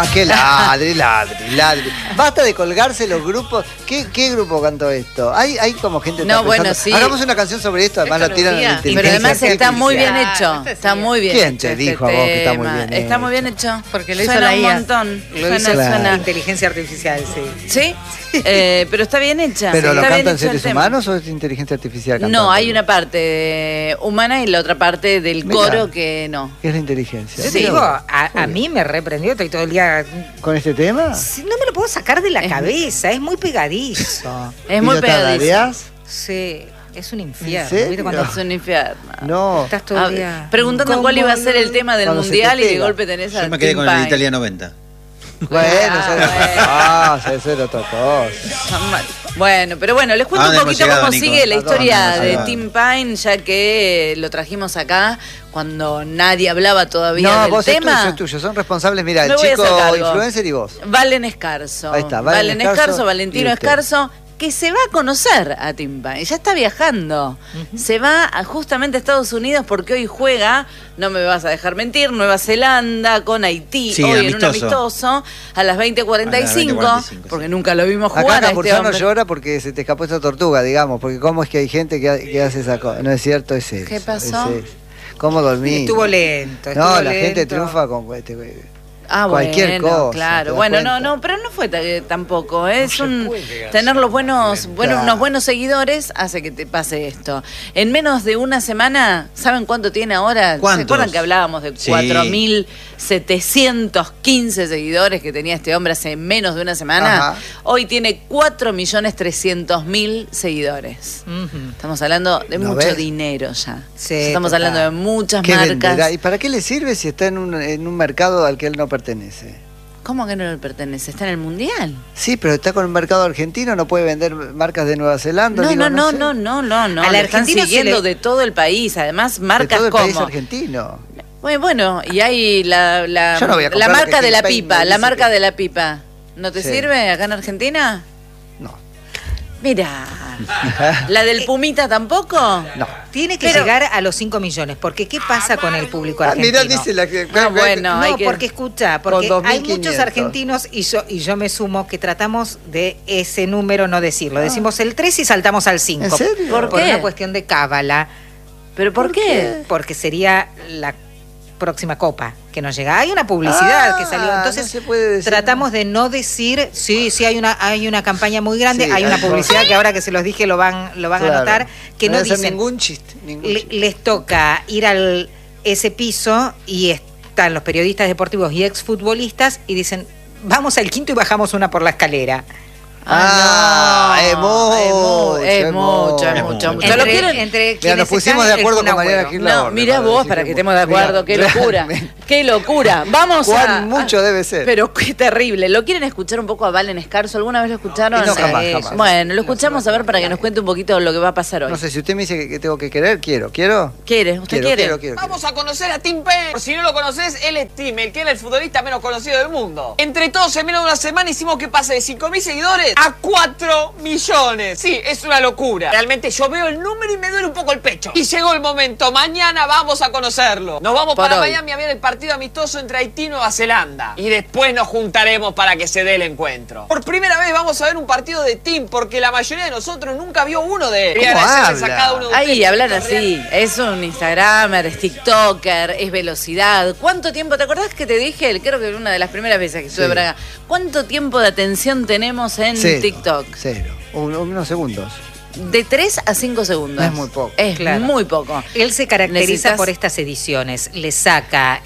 qué ladri. Basta de colgarse los grupos. ¿Qué grupo cantó esto? Hay como gente que No, está bueno, pensando. sí. Hagamos una canción sobre esto, además lo tiran en la inteligencia. Pero además está muy bien artificial. hecho. Está muy bien ¿Quién hecho te este dijo a vos que está muy tema. bien Está muy hecho? bien hecho. Porque lo hizo Suena la un IA. montón. Lo hizo la Suena. inteligencia artificial, sí. ¿Sí? Pero está bien hecha. ¿Pero lo está bien cantan hecho el seres tema. humanos o es inteligencia artificial cantando? No, hay una parte humana y la otra parte del Mirá. coro que no. ¿Qué es la inteligencia? Yo te digo, a mí me reprendió, estoy todo el día... ¿Con este tema? Sí, no me lo puedo sacar de la cabeza, es muy pegadizo. Es ¿Y muy lo pegadizo. tarareás? Sí, es un infierno. ¿En serio? ¿Viste cuando Es un infierno. No. estás todo el día... Preguntando cuál iba a ser el tema del Cuando se mundial te y de pega. golpe tenés a Yo me quedé Tim con el de Pine. Italia 90. Bueno, Ah, eso era otra cosa. Bueno, pero bueno, les cuento ¿A un dónde poquito hemos llegado, cómo Nico? sigue la ¿A dónde historia hemos de llegado? Tim Pine, ya que lo trajimos acá cuando nadie hablaba todavía No, del vos tema. es tuyo. Son responsables, mira, el Me voy a chico hacer cargo. influencer y vos. Valen Escarzo. Ahí está, Valen Escarzo Valentino y usted. Escarzo, que se va a conocer a Tim Pine. Ya está viajando. Se va justamente a Estados Unidos porque hoy juega, no me vas a dejar mentir, Nueva Zelanda con Haití. Sí, hoy en un amistoso. amistoso a las 20:45. A las 20:45, porque sí. nunca lo vimos Acá jugar a este Campuzano hombre. llora porque se te escapó esta tortuga, digamos. Porque cómo es que hay gente que hace esa cosa. No es cierto, es eso. ¿Qué pasó? es eso. ¿Cómo dormir? Estuvo lento. No, estuvo la gente lento. triunfa con cualquier bueno, cosa, ¿te claro. das Bueno, cuenta? no, pero no fue tampoco. Es tener los buenos, Claro. unos buenos seguidores hace que te pase esto. En menos de una semana, ¿saben cuánto tiene ahora? ¿Cuántos? ¿Se acuerdan que hablábamos de Sí. 4.715 seguidores que tenía este hombre hace menos de una semana? Ajá. Hoy tiene 4.300.000 seguidores. Ujú. Estamos hablando de ¿Lo mucho ves? dinero ya. Sí, Estamos total. hablando de muchas ¿Qué venderá? marcas. ¿Y para qué le sirve si está en un mercado al que él no pertenece? ¿Cómo que no le pertenece? ¿Está en el Mundial? Sí, pero está con el mercado argentino, no puede vender marcas de Nueva Zelanda. No, digo, no, sé. no. Al Le están argentino siguiendo se le- de todo el país. Además, De marcas todo el país como. argentino. Bueno, y hay la Yo no voy a comprar lo marca que de la Tim Payne pipa. me La dice marca que- de la pipa. ¿No te Sí. sirve acá en Argentina? No. Mira. ¿La del Pumita tampoco? No. Tiene que Pero- llegar a los 5 millones, porque ¿qué pasa con el público argentino? Mirá, dice la que. Ah, bueno. hay No, que- porque escucha, porque Con hay 2.500. muchos argentinos y yo me sumo que tratamos de ese número no decirlo. Decimos el 3 y saltamos al 5. ¿En serio? ¿Por Por qué? una cuestión de cábala, ¿Pero por qué? porque sería la próxima copa que nos llega. Hay una publicidad que salió, entonces no se puede decir tratamos de no decir, sí, hay una campaña muy grande, Sí, hay una hay publicidad cosas. que ahora que se los dije lo van a Claro. notar, que no debe ser dicen, ningún chiste. Ningún chiste. les toca ir al ese piso y están los periodistas deportivos y exfutbolistas y dicen, vamos al quinto y bajamos una por la escalera. Ah, no. es mucho, Es mucho. Entre, ¿Lo quieren? entre Mira, quienes nos pusimos están, de el acuerdo Kun con Mariana Agüero. Gil No, Laborde, mirá para vos decir para que que- estemos de acuerdo. Mirá, Qué locura. realmente. Qué locura. Vamos Cuán a. mucho debe ser. Pero qué terrible. ¿Lo quieren escuchar un poco a Valen Escarzo? ¿Alguna vez lo escucharon? Y no, jamás, Sí. jamás. Bueno, lo escuchamos a ver para que nos cuente un poquito lo que va a pasar hoy. No sé, si usted me dice que tengo que querer, quiero. ¿Quiero? ¿Quiere? ¿Usted quiere? Quiero. Vamos a conocer a Tim Payne. Por si no lo conoces, él es Tim, el que era el futbolista menos conocido del mundo. Entre todos, en menos de una semana hicimos que pase de 5.000 seguidores a 4 millones. Sí, es una locura. Realmente yo veo el número y me duele un poco el pecho. Y llegó el momento. Mañana vamos a conocerlo. Nos vamos Por para hoy. Miami a ver el partido amistoso entre Haití y Nueva Zelanda. Y después nos juntaremos para que se dé el encuentro. Por primera vez vamos a ver un partido de Tim, porque la mayoría de nosotros nunca vio uno de él. Quería ¿Cómo agradecerles a habla? cada uno de Ay, ustedes. hablar así. Es un Instagramer, es TikToker, es velocidad. ¿Cuánto tiempo? ¿Te acordás que te dije? Creo que una de las primeras veces que estuve Sí. por acá. ¿Cuánto tiempo de atención tenemos en Cero. TikTok? Cero. Unos segundos. De 3 a 5 segundos. Es muy poco. Es Claro. muy poco. Él se caracteriza Necesitas- por estas ediciones, le saca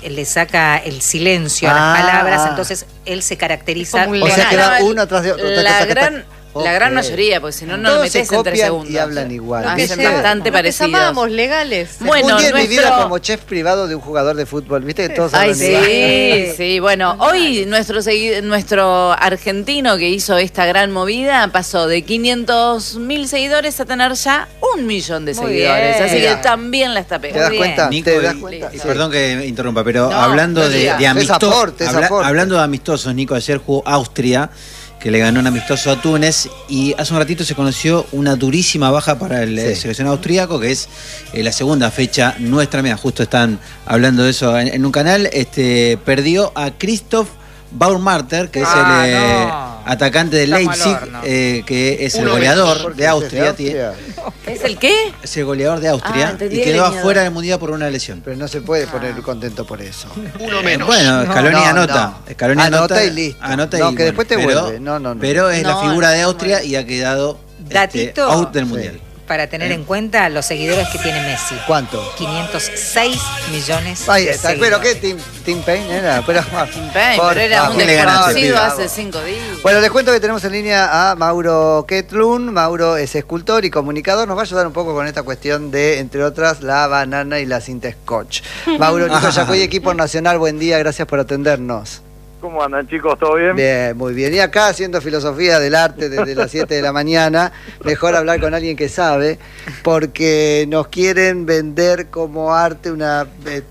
el silencio a Ah. las palabras, entonces él se caracteriza. Como un O sea, legal. que da No, uno atrás de otro. La gran Ok. mayoría, porque si no, no lo Todos metés se en 3 copian segundos. y hablan igual. Hacen ¿viste? bastante Lo que parecidos. llamábamos legales. Bueno, un día en mi vida nuestro- como chef privado de un jugador de fútbol, ¿viste? Que todos Ay, hablan igual. sí, sí. Bueno, hoy nuestro argentino que hizo esta gran movida pasó de 500.000 seguidores a tener ya 1 millón de Muy seguidores. bien. Así que Mirá. también la está ¿Te das pegando. cuenta? Nico, ¿Te das y- cuenta? y Sí. perdón que interrumpa, pero No, hablando no de digas. amistosos, Es aporte, es aporte. hablando de amistosos, Nico, ayer jugó Austria, que le ganó un amistoso a Túnez, y hace un ratito se conoció una durísima baja para el Sí. seleccionado austríaco, que es la segunda fecha nuestra. Mira, justo están hablando de eso en un canal. Perdió a Christoph Baumgartner, que es el atacante del Estamos al Leipzig, horno. que es el Uno goleador menos, de Austria. Austria. ¿Es el qué? Es el goleador de Austria entendí, y el quedó leñador. afuera del mundial por una lesión. Pero no se puede poner contento por eso. Bueno, Scaloni No, anota. no. Scaloni Anota y listo. Anota No, y que después te pero, vuelve. No. Pero es la No, figura de no Austria vuelve. y ha quedado Datito. out del Sí. mundial. Para tener en cuenta los seguidores que tiene Messi. ¿Cuánto? 506 millones Ahí de está. seguidores. ¿Pero qué? ¿Tim Payne era? Pero, Pero era un ¿quién le gana a ese desconocido pibe? hace 5 días. Bueno, les cuento que tenemos en línea a Mauro Ketlun. Mauro es escultor y comunicador. Nos va a ayudar un poco con esta cuestión de, entre otras, la banana y la cinta scotch. Mauro, Nico Yacoy, equipo nacional, buen día. Gracias por atendernos. ¿Cómo andan, chicos? ¿Todo bien? Bien, muy bien. Y acá haciendo filosofía del arte desde las 7 de la mañana, mejor hablar con alguien que sabe, porque nos quieren vender como arte una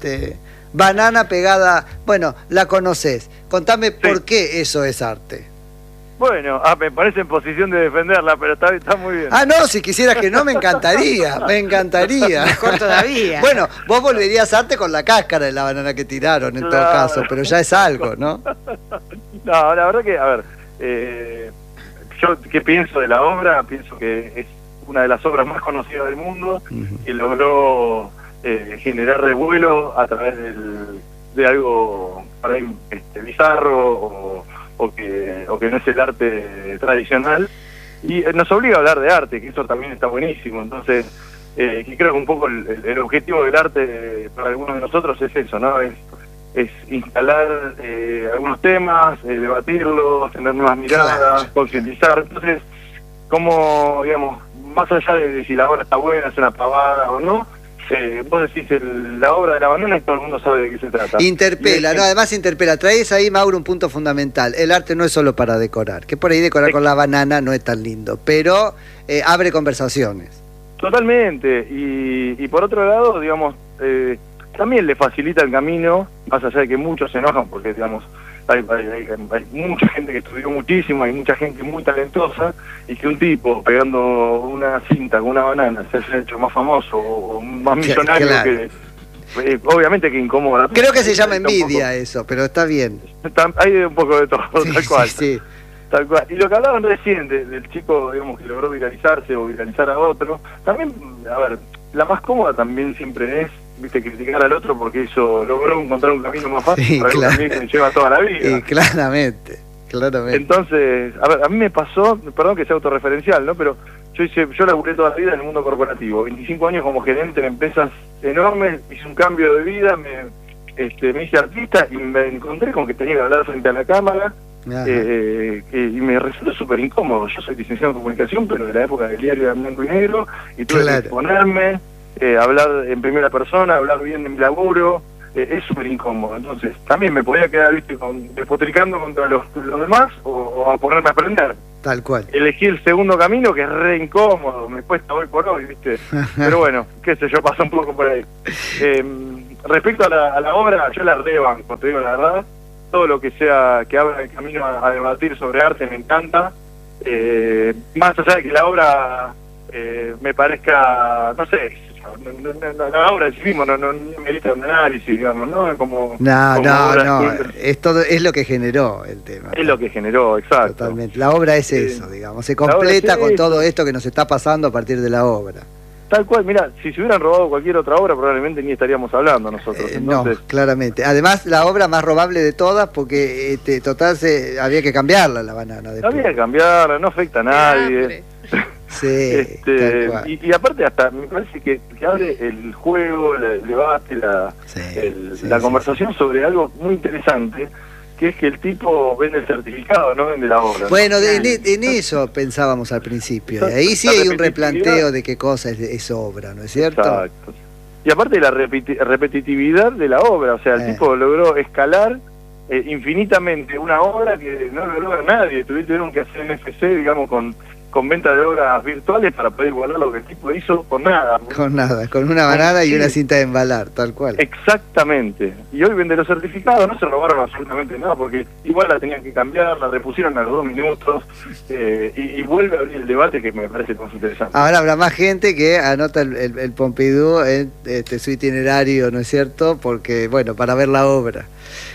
banana pegada. Bueno, la conoces. Contame por qué eso es arte. Bueno, me parece en posición de defenderla, pero está muy bien. Ah, no, si quisieras que no, me encantaría, me encantaría. Mejor todavía. Bueno, vos volverías arte con la cáscara de la banana que tiraron en todo Claro. caso, pero ya es algo, ¿no? No, la verdad que, a ver, yo ¿qué pienso de la obra? Pienso que es una de las obras más conocidas del mundo, que logró generar revuelo a través de algo por ahí bizarro o que no es el arte tradicional, y nos obliga a hablar de arte, que eso también está buenísimo. Entonces, que creo que un poco el objetivo del arte para algunos de nosotros es eso, ¿no? Es instalar algunos temas, debatirlos, tener nuevas miradas, Claro. concientizar. Entonces, como, digamos, más allá de si la obra está buena, es una pavada o no, vos decís la obra de la banana y todo el mundo sabe de qué se trata. Interpela, Y- no, además interpela. Traes ahí, Mauro, un punto fundamental. El arte no es solo para decorar, que por ahí decorar con la banana no es tan lindo, pero abre conversaciones. Totalmente, y por otro lado, digamos, también le facilita el camino, más allá de que muchos se enojan, porque, digamos, hay mucha gente que estudió muchísimo, hay mucha gente muy talentosa, y que un tipo pegando una cinta con una banana se haya hecho más famoso o más millonario Claro. que... obviamente que incomoda. Creo que se llama Está un envidia eso, pero está bien. hay un poco de todo, Sí, tal cual. sí, sí. Tal cual. Y lo que hablaban recién del chico, digamos, que logró viralizarse o viralizar a otro, también, a ver, la más cómoda también siempre es, viste, criticar al otro porque eso logró encontrar un camino más fácil Sí, para claro. un camino que lleva toda la vida. Y claramente. Entonces, a ver, a mí me pasó, perdón que sea autorreferencial, ¿no? Pero yo laburé toda la vida en el mundo corporativo, 25 años como gerente en empresas enormes, hice un cambio de vida, me hice artista y me encontré con que tenía que hablar frente a la cámara. Ajá. Y me resultó súper incómodo. Yo soy licenciado en comunicación, pero de la época del diario en blanco y negro, y tuve Claro. que exponerme, hablar en primera persona, hablar bien en mi laburo, es súper incómodo. Entonces, también me podía quedar, viste, despotricando contra los demás o a ponerme a aprender. Tal cual. Elegí el segundo camino, que es re incómodo, me cuesta hoy por hoy, viste. Pero bueno, qué sé yo, pasa un poco por ahí. Respecto a la obra, yo la rebanco, te digo la verdad. Todo lo que sea que abra el camino a debatir sobre arte me encanta. Más allá de que la obra me parezca, no sé, la obra en sí mismo no merita un análisis, digamos, ¿no? Como obra Es lo que generó el tema. es lo que generó, exacto. Totalmente. La obra es eso, digamos. Se la obra completa es con eso. todo esto que nos está pasando a partir de la obra. Tal cual, mira, si se hubieran robado cualquier otra obra, probablemente ni estaríamos hablando nosotros. Entonces, No, claramente. Además, la obra más robable de todas, porque total había que cambiarla la banana. Después. había que cambiarla, no afecta a nadie. Hambre. Sí, tal cual. Y aparte hasta me parece que abre el juego, el debate, la Sí, conversación sobre algo muy interesante, que es que el tipo vende el certificado, no vende la obra. Bueno, ¿no? en eso pensábamos al principio. Y ahí sí hay un replanteo de qué cosa es obra, ¿no es cierto? Exacto. Y aparte de la repetitividad de la obra, o sea, el tipo logró escalar infinitamente una obra que no logró ver nadie. Tuvieron que hacer NFC, digamos, con venta de obras virtuales para poder igualar lo que el tipo hizo con nada. Con nada, con una banana y una cinta de embalar, tal cual. Exactamente. Y hoy vende los certificados, no se robaron absolutamente nada, porque igual la tenían que cambiar, la repusieron a los 2 minutos, y vuelve a abrir el debate que me parece más interesante. Ahora habrá más gente que anota el Pompidou en su itinerario, ¿no es cierto? Porque, bueno, para ver la obra.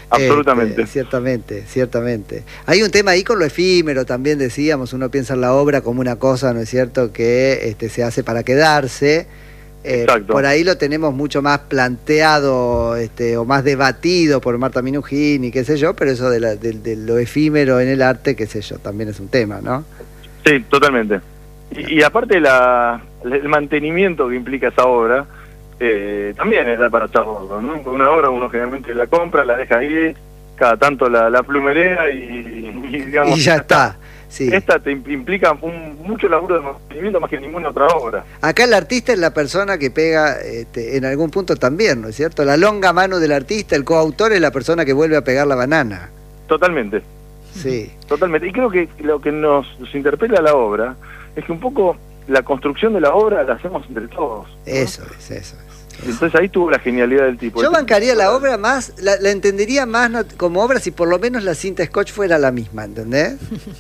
Absolutamente. Ciertamente. Hay un tema ahí con lo efímero, también decíamos, uno piensa en la obra como una cosa, ¿no es cierto?, que se hace para quedarse. Exacto. Por ahí lo tenemos mucho más planteado o más debatido por Marta Minujín y qué sé yo, pero eso de lo efímero en el arte, qué sé yo, también es un tema, ¿no? Sí, totalmente. Y aparte el mantenimiento que implica esa obra, también es para charlarlo, ¿no? Una obra uno generalmente la compra, la deja ahí, cada tanto la plumerea y digamos... Y ya está. Sí. Esta te implica mucho laburo de mantenimiento más que ninguna otra obra. Acá el artista es la persona que pega en algún punto también, ¿no es cierto? La longa mano del artista, el coautor es la persona que vuelve a pegar la banana. Totalmente. Sí. Totalmente. Y creo que lo que nos interpela la obra es que un poco la construcción de la obra la hacemos entre todos, ¿no? Eso es. Entonces ahí tuvo la genialidad del tipo. Yo bancaría la obra más, la entendería más como obra si por lo menos la cinta Scotch fuera la misma, ¿entendés?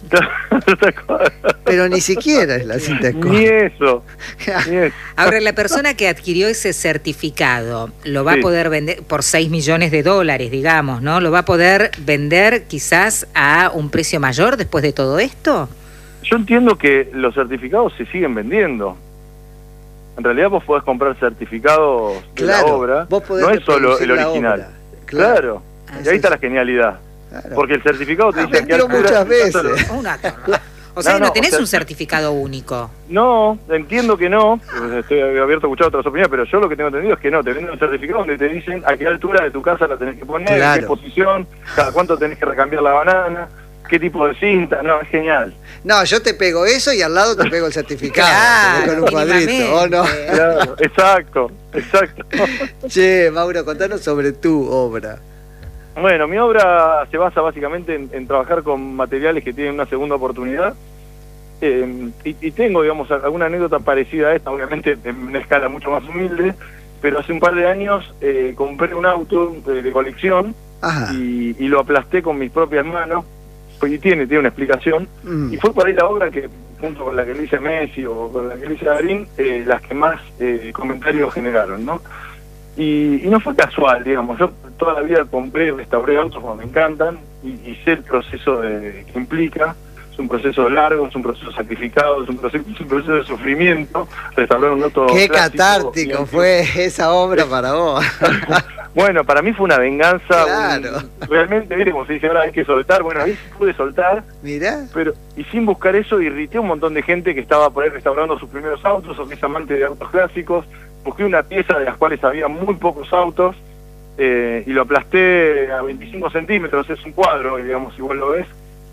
Pero ni siquiera es la cinta Scotch. Ni eso. Ahora, la persona que adquirió ese certificado lo va a poder vender por $6 millones, digamos, ¿no? ¿Lo va a poder vender quizás a un precio mayor después de todo esto? Yo entiendo que los certificados se siguen vendiendo. En realidad vos podés comprar certificados de la obra, no es solo el original. Claro. Y ahí está la genialidad. Claro. Porque el certificado te dice que muchas veces. O sea, no tenés un certificado único. No, entiendo que no. Estoy abierto a escuchar otras opiniones, pero yo lo que tengo entendido es que no. Te venden un certificado donde te dicen a qué altura de tu casa la tenés que poner, en qué posición, cada cuánto tenés que recambiar la banana, qué tipo de cinta. No, es genial. No, yo te pego eso y al lado te pego el certificado. Con un cuadrito, ¿o no? Claro, exacto. Che, Mauro, contanos sobre tu obra. Bueno, mi obra se basa básicamente en trabajar con materiales que tienen una segunda oportunidad. Y tengo, digamos, alguna anécdota parecida a esta, obviamente en una escala mucho más humilde, pero hace un par de años compré un auto de colección y lo aplasté con mis propias manos. Y tiene una explicación, y fue por ahí la obra que, junto con la que le hice Messi o con la que le hice Darín, las que más comentarios generaron, ¿no? Y no fue casual, digamos. Yo toda la vida compré y restauré autos como me encantan, y sé el proceso que implica. Es un proceso largo, es un proceso sacrificado, es un proceso de sufrimiento. Restaurar un auto qué clásico, catártico fue esa obra para vos. Bueno, para mí fue una venganza. Claro. Realmente, mire, como se dice ahora, hay que soltar. Bueno, ahí pude soltar. Mirá. Y sin buscar eso, irrité a un montón de gente que estaba por ahí restaurando sus primeros autos o que es amante de autos clásicos. Busqué una pieza de las cuales había muy pocos autos y lo aplasté a 25 centímetros. Es un cuadro, digamos, si vos lo ves.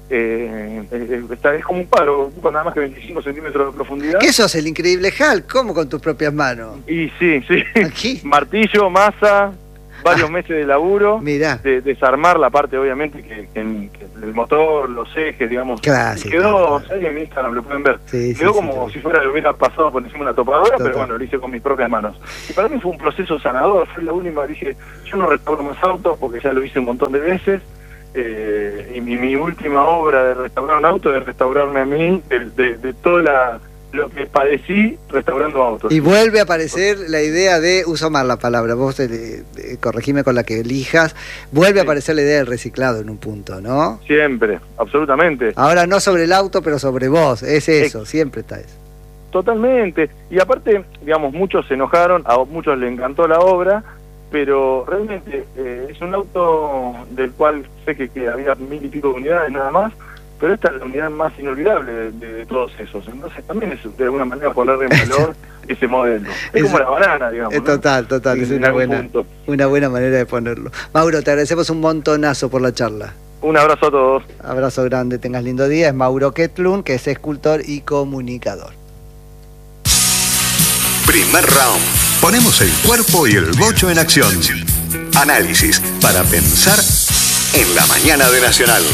Es como un cuadro, ocupa nada más que 25 centímetros de profundidad. ¿Qué sos, el increíble Hulk? ¿Cómo con tus propias manos? Y sí. ¿Aquí? Martillo, masa, varios meses de laburo. Mirá. De desarmar la parte, obviamente, que el motor, los ejes, digamos. Clásico. Quedó, en Instagram lo pueden ver. Quedó como si fuera lo hubiera pasado por encima de una topadora, pero bueno, lo hice con mis propias manos. Y para mí fue un proceso sanador. Fue la última, dije, yo no restauro más autos porque ya lo hice un montón de veces. Y mi última obra de restaurar un auto, de restaurarme a mí, de todo lo que padecí restaurando autos. Y vuelve a aparecer la idea de, uso mal la palabra, vos corregime con la que elijas, vuelve a aparecer la idea del reciclado en un punto, ¿no? Siempre, absolutamente. Ahora no sobre el auto, pero sobre vos, es eso, siempre está eso. Totalmente. Y aparte, digamos, muchos se enojaron, a muchos les encantó la obra, pero realmente es un auto del cual sé que había 1000 y pico de unidades nada más, pero esta es la unidad más inolvidable de todos esos. Entonces también es de alguna manera ponerle en valor ese modelo. Es como la banana, digamos. Es total, es una buena manera de ponerlo. Mauro, te agradecemos un montonazo por la charla. Un abrazo a todos. Abrazo grande, tengas lindo día. Es Mauro Ketlun, que es escultor y comunicador. Primer round. Ponemos el cuerpo y el bocho en acción. Análisis para pensar en la mañana de Nacional.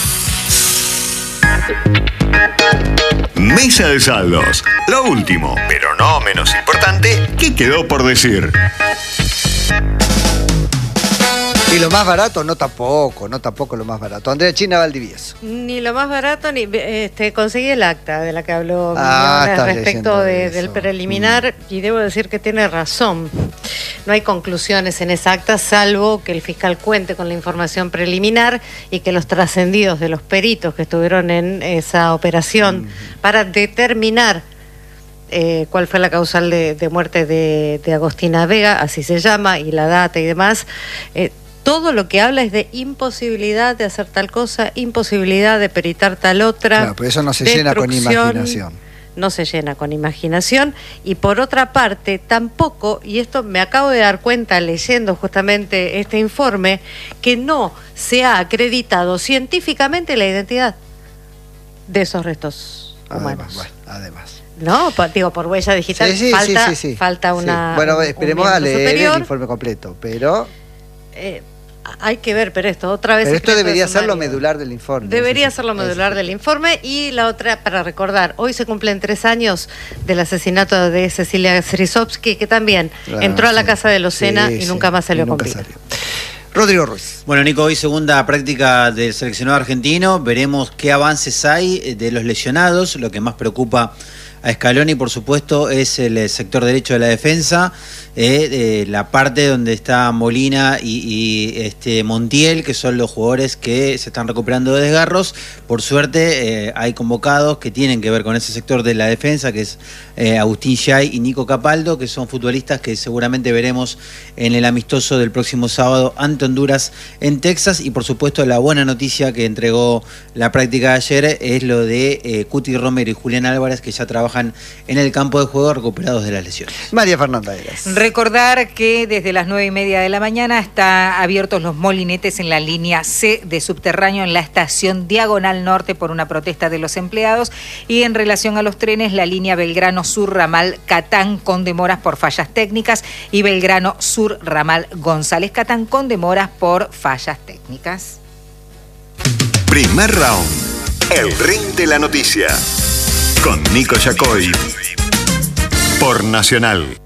Mesa de saldos. Lo último, pero no menos importante, ¿qué quedó por decir? Y lo más barato, no tampoco lo más barato. Andrea China Valdivieso. Ni lo más barato, ni conseguí el acta de la que habló estás respecto leyendo del eso. preliminar, y debo decir que tiene razón. No hay conclusiones en esa acta, salvo que el fiscal cuente con la información preliminar y que los trascendidos de los peritos que estuvieron en esa operación para determinar cuál fue la causal de muerte de Agostina Vega, así se llama, y la data y demás. Todo lo que habla es de imposibilidad de hacer tal cosa, imposibilidad de peritar tal otra. Claro, pero eso no se llena con imaginación. No se llena con imaginación. Y por otra parte, tampoco, y esto me acabo de dar cuenta leyendo justamente este informe, que no se ha acreditado científicamente la identidad de esos restos humanos. Además. No, por huella digital falta una... Bueno, esperemos a leer superior. el informe completo, pero... hay que ver, pero esto otra vez... Pero esto debería ser lo medular del informe. Debería ser lo medular del informe. Y la otra, para recordar, hoy se cumplen 3 años del asesinato de Cecilia Zrisovsky, que también entró a la casa de Locena y nunca más salió con vida. Rodrigo Ruiz. Bueno, Nico, hoy segunda práctica del seleccionado argentino. Veremos qué avances hay de los lesionados. Lo que más preocupa a Scaloni, por supuesto, es el sector derecho de la defensa, la parte donde está Molina y Montiel, que son los jugadores que se están recuperando de desgarros. Por suerte hay convocados que tienen que ver con ese sector de la defensa, que es Agustín Yay y Nico Capaldo, que son futbolistas que seguramente veremos en el amistoso del próximo sábado ante Honduras en Texas. Y por supuesto la buena noticia que entregó la práctica de ayer es lo de Cuti Romero y Julián Álvarez, que ya trabajan en el campo de juego recuperados de las lesiones. María Fernanda Eras. Recordar que desde las 9:30 de la mañana están abiertos los molinetes en la línea C de subterráneo en la estación Diagonal Norte por una protesta de los empleados, y en relación a los trenes, la línea Belgrano Sur Ramal Catán con demoras por fallas técnicas y Belgrano Sur Ramal González Catán con demoras por fallas técnicas. Primer round. El ring de la noticia. Con Nico Yacoy. Por Nacional.